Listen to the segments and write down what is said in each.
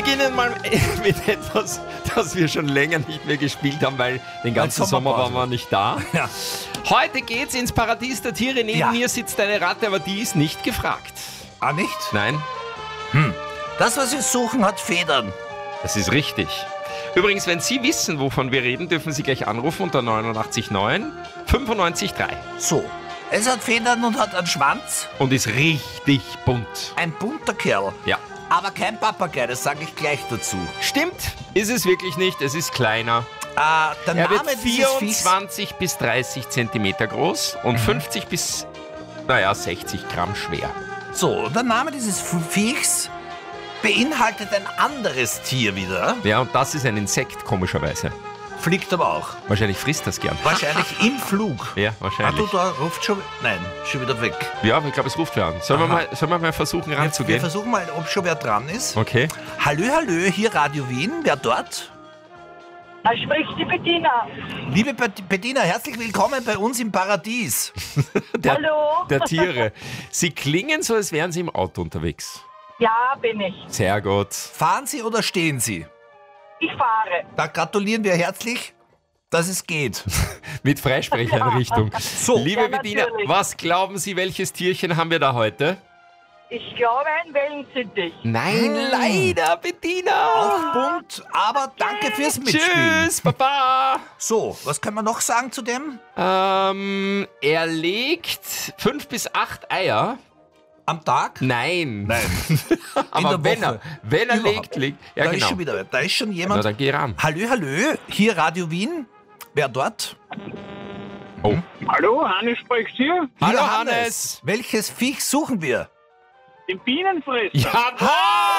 beginnen mal mit etwas, das wir schon länger nicht mehr gespielt haben, weil den ganzen Sommer waren wir nicht da. Ja. Heute geht's ins Paradies der Tiere. Neben mir sitzt eine Ratte, aber die ist nicht gefragt. Ah, nicht? Nein, Das, was wir suchen, hat Federn. das ist richtig. Übrigens, wenn Sie wissen, wovon wir reden, dürfen Sie gleich anrufen unter 89,9 95,3. So, es hat Federn und hat einen Schwanz. Und ist richtig bunt. Ein bunter Kerl. Ja. Aber kein Papagei, das sage ich gleich dazu. Stimmt, ist es wirklich nicht. Es ist kleiner. Der Er wird Name dieses Viechs... 24 bis 30 Zentimeter groß und 50 bis, 60 Gramm schwer. So, der Name dieses Viechs beinhaltet ein anderes Tier wieder. Ja, und das ist ein Insekt, komischerweise. Fliegt aber auch. Wahrscheinlich frisst das gern. Wahrscheinlich im Flug. Ja, Ah, wahrscheinlich. da ruft schon... Nein, schon wieder weg. Ja, ich glaube, es ruft wer an. Sollen wir mal versuchen Wir ranzugehen? versuchen mal, ob schon wer dran ist. Okay. Hallö, hier Radio Wien. Wer dort? Da spricht die Bettina. Liebe Bettina, herzlich willkommen bei uns im Paradies. Hallo. Der Tiere. Sie klingen so, als wären Sie im Auto unterwegs. Ja, bin ich. Sehr gut. Fahren Sie oder stehen Sie? Ich fahre. Da gratulieren wir herzlich, dass es geht. Mit Freisprecheinrichtung. So. Liebe Ja, Bettina, natürlich. was glauben Sie, welches Tierchen haben wir da heute? Ich glaube, ein Wellensittich. Nein, leider, Bettina. Auch bunt, aber danke fürs Mitspielen. Tschüss, Baba. So, was können wir noch sagen zu dem? Er legt 5 bis 8 Eier. Am Tag? Nein. In Aber der Woche. wenn er Überhaupt. legt. Ja, Da genau. ist schon wieder, da ist schon Na, jemand. dann geh ran. Hallö, hier Radio Wien. Wer dort? Oh. Hallo, Hannes spricht hier. Hallo, Lieber Hannes. Welches Viech suchen wir? Den Bienenfresser. Jawohl!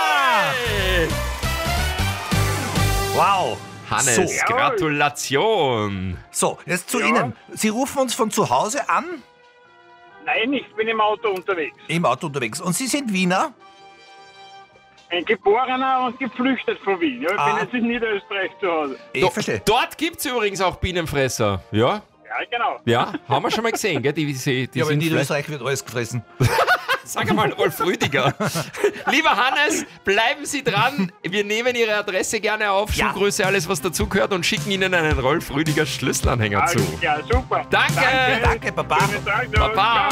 Wow. Hannes, So. Gratulation. So, jetzt zu Ja. Ihnen. Sie rufen uns von zu Hause an, Nein, ich bin im Auto unterwegs. im Auto unterwegs. Und Sie sind Wiener? Ein Geborener und geflüchtet von Wien. Ja, ich Ah. bin jetzt in Niederösterreich zu Hause. Ich verstehe. Dort gibt es übrigens auch Bienenfresser. Ja? Ja, genau. Ja, haben wir schon mal gesehen, gell? Die Ja, aber in sind vielleicht- Niederösterreich wird alles gefressen. Sag einmal, Rolf Rüdiger. Lieber Hannes, bleiben Sie dran. Wir nehmen Ihre Adresse gerne auf, Ja. Schuhgröße, alles was dazugehört und schicken Ihnen einen Rolf Rüdiger Schlüsselanhänger zu. Ja, super. Danke. Danke, Baba. Schönen Tag noch. Baba.